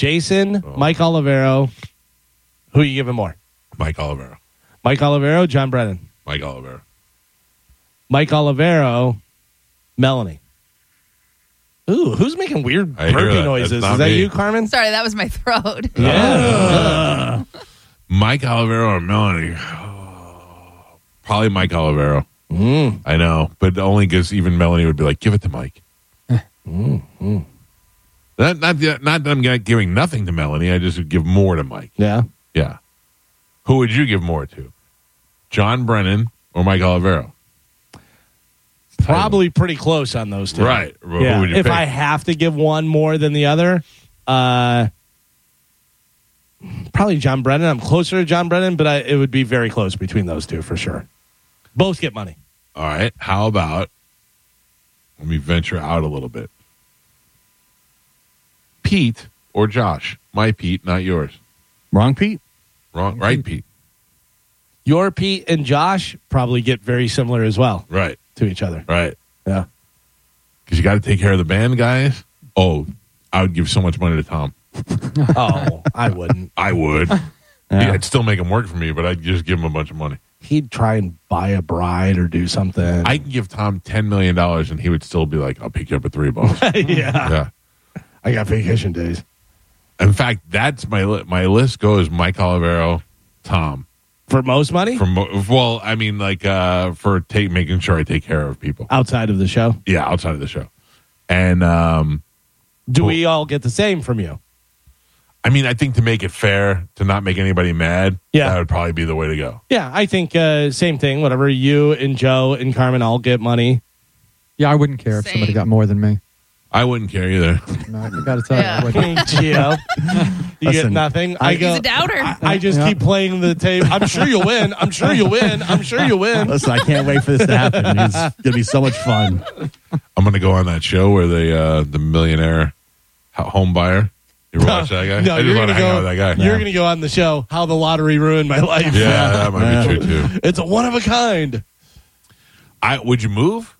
Jason, Mike Olivero. Who are you giving more? Mike Olivero. Mike Olivero, John Brennan. Mike Olivero. Mike Olivero, Melanie. Ooh, who's making weird I hear burping that. noises? That's not Is that me. you, Carmen? Sorry, that was my throat. Yeah. Mike Olivero or Melanie? Probably Mike Olivero. I know, but only because even Melanie would be like, give it to Mike. Not that I'm giving nothing to Melanie. I just would give more to Mike. Yeah. Yeah. Who would you give more to? John Brennan or Mike Olivero? Probably pretty close on those two. Right. Well, Yeah. who would you If pick? I have to give one more than the other, probably John Brennan. I'm closer to John Brennan, but it would be very close between those two for sure. Both get money. All right. How about, let me venture out a little bit. Pete or Josh? My Pete, not yours. Wrong, Pete? Wrong. Right, Pete. Your Pete and Josh probably get very similar as well Right. to each other. Right. Yeah. Because you got to take care of the band, guys. Oh, I would give so much money to Tom. Oh, I wouldn't. I would. Yeah. I'd still make him work for me, but I'd just give him a bunch of money. He'd try and buy a bride or do something. I can give Tom $10 million, and he would still be like, I'll pick you up at $3. yeah. Yeah. I got vacation days. In fact, that's my list goes Mike Olivero, Tom. For most money? For making sure I take care of people. Outside of the show? Yeah, outside of the show. And Do we all get the same from you? I mean, I think to make it fair, to not make anybody mad, Yeah. that would probably be the way to go. Yeah, I think same thing. Whatever, you and Joe and Carmen all get money. Yeah, I wouldn't care if Same. somebody got more than me. I wouldn't care either. No, I got to tell Yeah. you, I wouldn't. Gio, you get Listen, nothing. I- He's a doubter. I just keep playing the tape. I'm sure you'll win. I'm sure you'll win. I'm sure you'll win. Listen, I can't wait for this to happen. It's going to be so much fun. I'm going to go on that show where the millionaire home buyer. You ever watch that guy? No, I you're just want gonna to hang go. out with that guy. You're going to go on the show. How the lottery ruined my life. Yeah, that might be true too. It's a one of a kind. Would you move?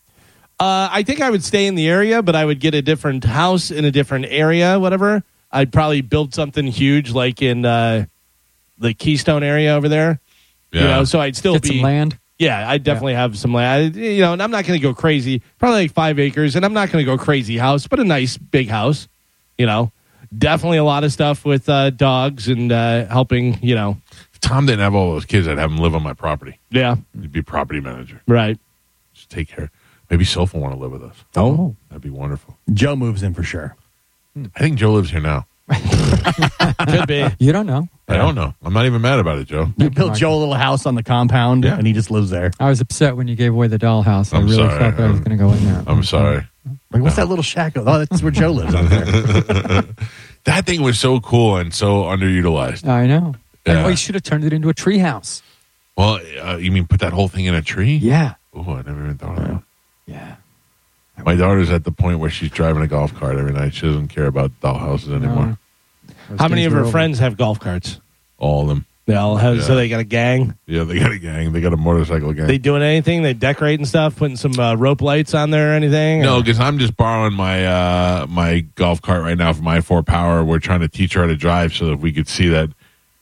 I think I would stay in the area, but I would get a different house in a different area, whatever. I'd probably build something huge like in the Keystone area over there. Yeah. You know, so I'd still Get be some land. Yeah, I definitely have some land. And I'm not going to go crazy. Probably like 5 acres, and I'm not going to go crazy house, but a nice big house. Definitely a lot of stuff with dogs and helping. If Tom didn't have all those kids, I'd have him live on my property. Yeah, He'd be property manager. right. Just take care. Maybe Soph will want to live with us. Oh, That'd be wonderful. Joe moves in for sure. I think Joe lives here now. could be. You don't know. I don't know. I'm not even mad about it, Joe. You built Joe a little house on the compound, Yeah. and he just lives there. I was upset when you gave away the dollhouse. I I'm really sorry. thought that I was going to go in there. I'm sorry. Like, what's that little shack? Oh, that's where Joe lives out there. That thing was so cool and so underutilized. I know. Yeah. Oh, you should have turned it into a tree house. Well, you mean put that whole thing in a tree? Yeah. Oh, I never even thought of that. Yeah. My daughter's at the point where she's driving a golf cart every night. She doesn't care about dollhouses anymore. How many of her friends have golf carts? All of them. They all have. Yeah. So they got a gang. Yeah, they got a gang. They got a motorcycle gang. They doing anything? They decorating stuff, putting some rope lights on there or anything? No, Or- because I'm just borrowing my my golf cart right now from I4 Power. We're trying to teach her how to drive so that we could see that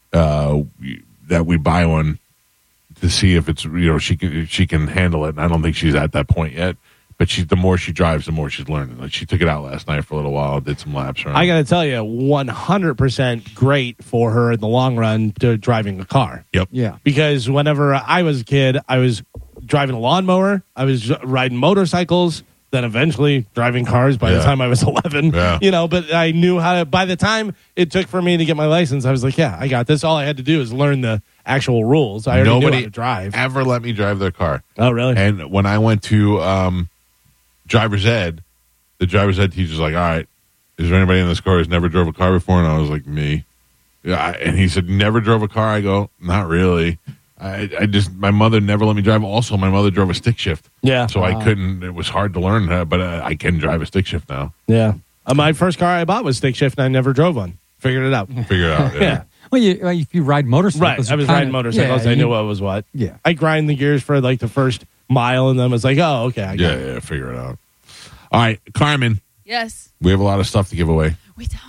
that we buy one to see if it's she can handle it. And I don't think she's at that point yet. But the more she drives, the more she's learning. Like she took it out last night for a little while, did some laps around. I got to tell you, 100% great for her in the long run to driving a car. Yep. Yeah. Because whenever I was a kid, I was driving a lawnmower, I was riding motorcycles, then eventually driving cars by the Yeah. time I was 11. Yeah. But I knew how to, by the time it took for me to get my license, I was like, yeah, I got this. All I had to do is learn the actual rules. I already knew how to drive. ever let me drive their car. Oh, really? And when I went to driver's ed, the driver's ed teacher's like, all right, is there anybody in this car who's never drove a car before? And I was like, me. Yeah, and he said, never drove a car? I go, not really. I just, my mother never let me drive. Also, my mother drove a stick shift. Yeah. So I couldn't, it was hard to learn, but I can drive a stick shift now. Yeah. My first car I bought was stick shift, and I never drove one. Figured it out. Figure it out. Yeah. Yeah. Well, if you ride motorcycles. Right. I was riding motorcycles. I knew what was what. Yeah. I grind the gears for like the first mile, and then was like, oh, okay. I got it. Yeah, figure it out. All right, Carmen, Yes. we have a lot of stuff to give away. We don't.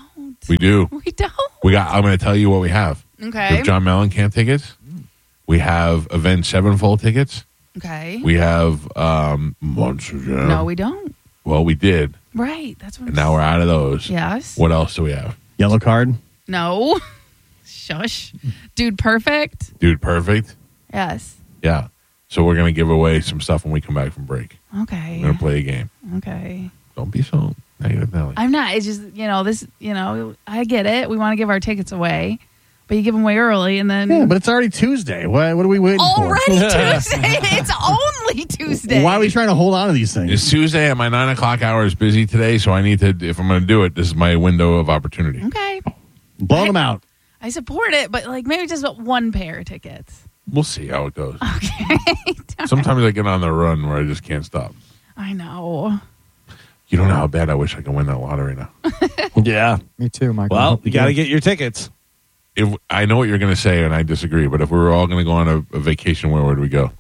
We do. We don't. I'm going to tell you what we have. We Okay. have John Mellencamp tickets. We have Avenged Sevenfold tickets. Okay. We have Monster Jam. No, we don't. Well, we did, Right. That's what and now we're out of those. Yes. What else do we have? Yellow card. No. Shush. Dude, perfect. Dude, perfect. Yes. Yeah. So we're going to give away some stuff when we come back from break. Okay. We're going to play a game. Okay. Don't be so negative, Nelly. I'm not. It's just, I get it. We want to give our tickets away, but you give them away early and then. Yeah, but it's already Tuesday. What are we waiting Already for? Tuesday. It's only Tuesday. Why are we trying to hold on to these things? It's Tuesday, and my 9 o'clock hour is busy today, so I need to, if I'm going to do it, this is my window of opportunity. Okay. Blow them out. I support it, but maybe just one pair of tickets. We'll see how it goes. Okay. Sometimes I get on the run where I just can't stop. I know. You don't know how bad I wish I could win that lottery now. Yeah. Me too, Michael. Well, you got to get your tickets. If I know what you're going to say, and I disagree, but if we were all going to go on a vacation, where would we go?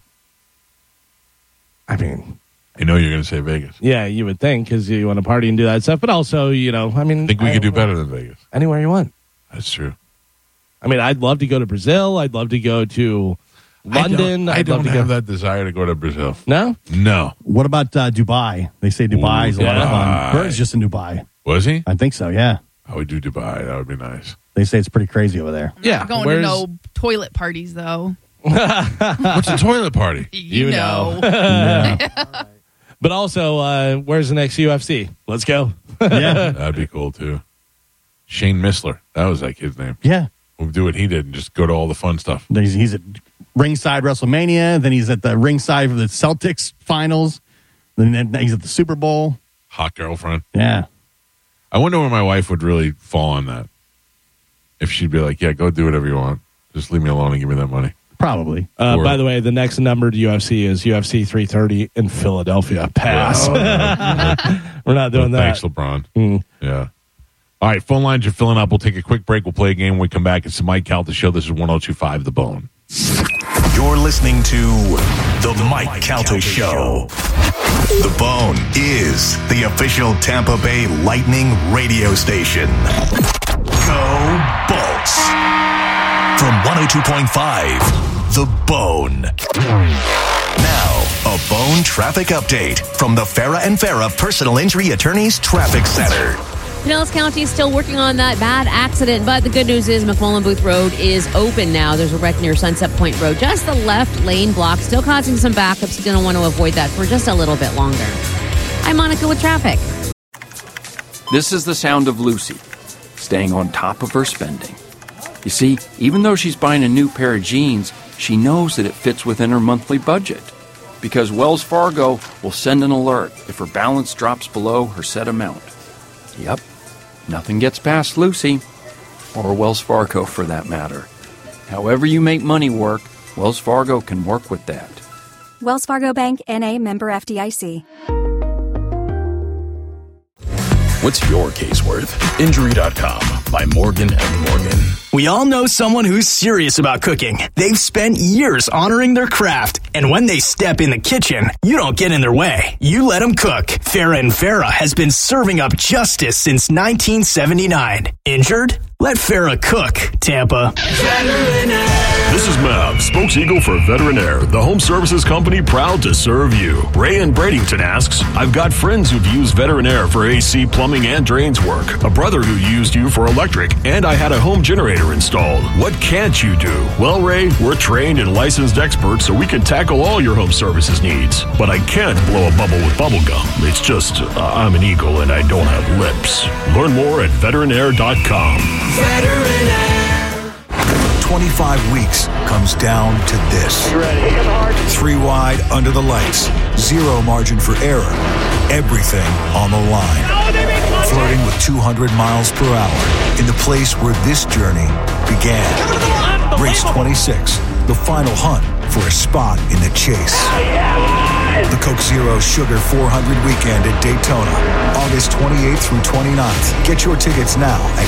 I mean, I know you're going to say Vegas. yeah, you would think because you want to party and do that stuff. But also, I think we could do better than Vegas. Anywhere you want. That's true. I mean, I'd love to go to Brazil. I'd love to go to London. I I'd don't love to have go. that desire to go to Brazil. No? No. What about Dubai? They say Dubai is a lot of fun. Dubai. Bird's just in Dubai. Was he? I think so, yeah. I would do Dubai. That would be nice. They say it's pretty crazy over there. Yeah. Not going to no toilet parties, though. What's a toilet party? You know. Yeah. But also, where's the next UFC? Let's go. Yeah. That'd be cool, too. Shane Missler. That was like his name. Yeah. We'll do what he did and just go to all the fun stuff. Then he's at ringside WrestleMania. Then he's at the ringside for the Celtics finals. Then he's at the Super Bowl. Hot girlfriend. Yeah. I wonder where my wife would really fall on that. If she'd be like, yeah, go do whatever you want. Just leave me alone and give me that money. Probably. By the way, the next numbered UFC is UFC 330 in Philadelphia. Pass. We're not doing that. Thanks, LeBron. Yeah. All right, phone lines are filling up. We'll take a quick break. We'll play a game when we come back. It's the Mike Calta Show. This is 102.5 The Bone. You're listening to The Mike Calta Show. The Bone is the official Tampa Bay Lightning radio station. Go Bolts. From 102.5 The Bone. Now, a Bone traffic update from the Farah and Farah Personal Injury Attorneys Traffic Center. Pinellas County is still working on that bad accident, but the good news is McMullen Booth Road is open now. There's a wreck near Sunset Point Road. Just the left lane block, still causing some backups. Going to want to avoid that for just a little bit longer. I'm Monica with traffic. This is the sound of Lucy, staying on top of her spending. You see, even though she's buying a new pair of jeans, she knows that it fits within her monthly budget. Because Wells Fargo will send an alert if her balance drops below her set amount. Yep, nothing gets past Lucy, or Wells Fargo for that matter. However you make money work, Wells Fargo can work with that. Wells Fargo Bank, N.A., member FDIC. What's your case worth? Injury.com by Morgan & Morgan. We all know someone who's serious about cooking. They've spent years honoring their craft, and when they step in the kitchen, you don't get in their way. You let them cook. Farah and Farah has been serving up justice since 1979. Injured? Let Farah cook, Tampa. This is Mav, spokeseagle for Veterinaire, the home services company proud to serve you. Ray in Bradenton asks, I've got friends who've used Veterinaire for AC, plumbing, and drains work. A brother who used you for electric, and I had a home generator installed. What can't you do? Well, Ray, we're trained and licensed experts, so we can tackle all your home services needs. But I can't blow a bubble with bubble gum. It's just, I'm an eagle and I don't have lips. Learn more at veterinaire.com. 25 weeks comes down to this. 3 wide under the lights. 0 margin for error. Everything on the line. Flirting with 200 miles per hour in the place where this journey began. Race 26, the final hunt for a spot in the chase. The Coke Zero Sugar 400 Weekend at Daytona, August 28th through 29th. Get your tickets now at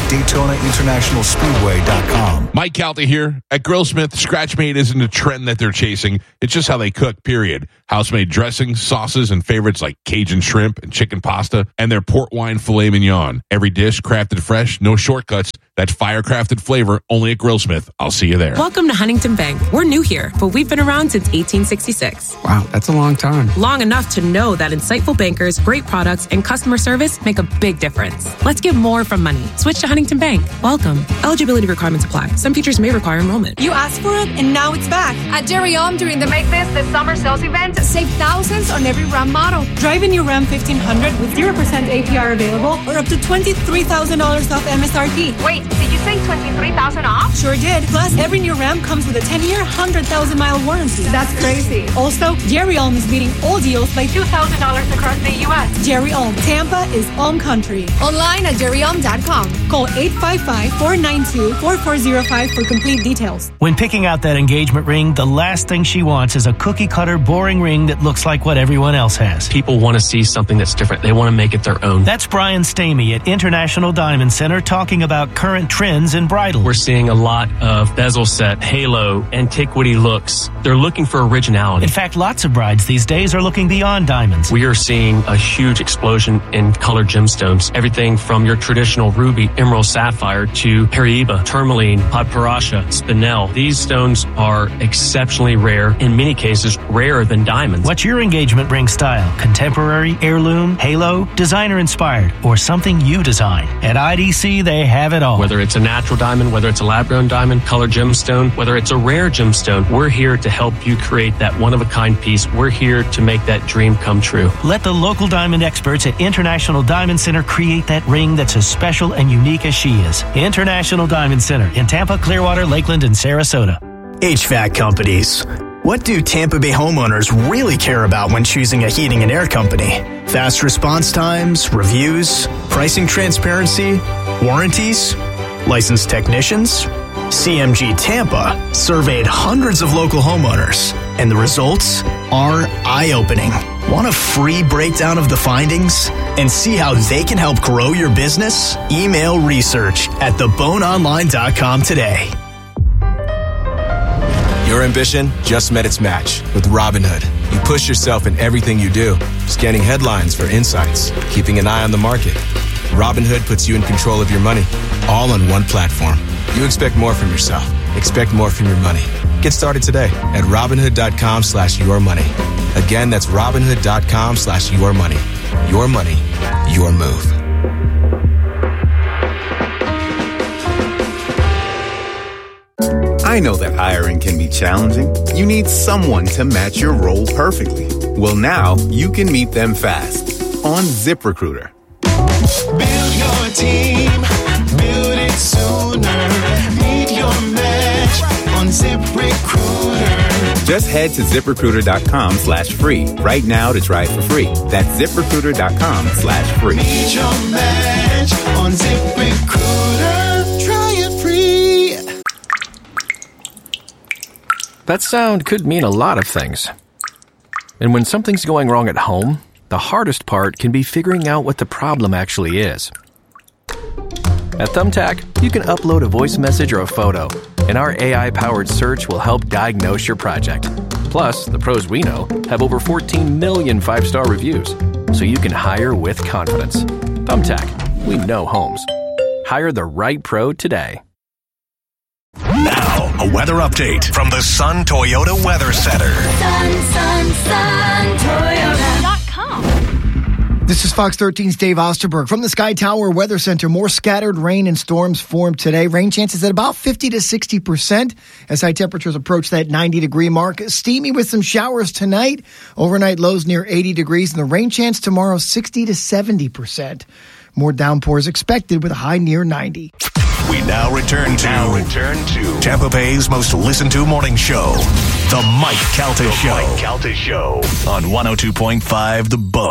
DaytonaInternationalSpeedway.com. Mike Calta here. At Grillsmith, Scratch Made isn't a trend that they're chasing. It's just how they cook, period. House-made dressings, sauces, and favorites like Cajun shrimp and chicken pasta, and their port wine filet mignon. Every dish crafted fresh, no shortcuts. That fire-crafted flavor only at Grillsmith. I'll see you there. Welcome to Huntington Bank. We're new here, but we've been around since 1866. Wow, that's a long time. Long enough to know that insightful bankers, great products, and customer service make a big difference. Let's get more from money. Switch to Huntington Bank. Welcome. Eligibility requirements apply. Some features may require enrollment. You asked for it, and now it's back. At Jerry Om, during the Make This the Summer Sales event, save thousands on every Ram model. Drive in your Ram 1500 with 0% APR available or up to $23,000 off MSRP. Wait, did you say $23,000 off? Sure did. Plus, every new Ram comes with a 10-year, 100,000-mile warranty. That's crazy. Also, Jerry Om is beating all deals by $2,000 across the U.S. Jerry Om. Tampa is Om Country. Online at jerryom.com. Call 855-492-4405 for complete details. When picking out that engagement ring, the last thing she wants is a cookie-cutter, boring ring that looks like what everyone else has. People want to see something that's different. They want to make it their own. That's Brian Stamey at International Diamond Center talking about current trends in bridal. We're seeing a lot of bezel set, halo, antiquity looks. They're looking for originality. In fact, lots of brides these days are looking beyond diamonds. We are seeing a huge explosion in colored gemstones. Everything from your traditional ruby, emerald, sapphire to Paraiba, tourmaline, podparasha, spinel. These stones are exceptionally rare, in many cases rarer than diamonds. What's your engagement ring style? Contemporary, heirloom, halo, designer inspired, or something you design? At IDC, they have it all. Whether it's a natural diamond, whether it's a lab-grown diamond, colored gemstone, whether it's a rare gemstone, we're here to help you create that one-of-a-kind piece. We're here to make that dream come true. Let the local diamond experts at International Diamond Center create that ring that's as special and unique as she is. International Diamond Center in Tampa, Clearwater, Lakeland, and Sarasota. HVAC companies. What do Tampa Bay homeowners really care about when choosing a heating and air company? Fast response times, reviews, pricing transparency, warranties, licensed technicians? CMG Tampa surveyed hundreds of local homeowners, and the results are eye-opening. Want a free breakdown of the findings and see how they can help grow your business? Email research at theboneonline.com today. Your ambition just met its match with Robinhood. You push yourself in everything you do, scanning headlines for insights, keeping an eye on the market. Robinhood puts you in control of your money, all on one platform. You expect more from yourself. Expect more from your money. Get started today at Robinhood.com/yourmoney. Again, that's Robinhood.com/yourmoney. Your money, your move. I know that hiring can be challenging. You need someone to match your role perfectly. Well, now you can meet them fast on ZipRecruiter. Build your team, build it sooner. Meet your match on ZipRecruiter. Just head to ZipRecruiter.com/free right now to try it for free. That's ZipRecruiter.com/free. Meet your match on ZipRecruiter. Try it free. That sound could mean a lot of things. And when something's going wrong at home, the hardest part can be figuring out what the problem actually is. At Thumbtack, you can upload a voice message or a photo, and our AI-powered search will help diagnose your project. Plus, the pros we know have over 14 million 5-star reviews, so you can hire with confidence. Thumbtack, we know homes. Hire the right pro today. Now, a weather update from the Sun Toyota Weather Center. Sun, Toyota.com. This is Fox 13's Dave Osterberg from the Sky Tower Weather Center. More scattered rain and storms formed today. Rain chances at about 50 to 60% as high temperatures approach that 90-degree mark. Steamy with some showers tonight. Overnight lows near 80 degrees, and the rain chance tomorrow 60 to 70%. More downpours expected with a high near 90. We now return to Tampa Bay's most listened to morning show, The Mike Calta Show. On 102.5 The Bone.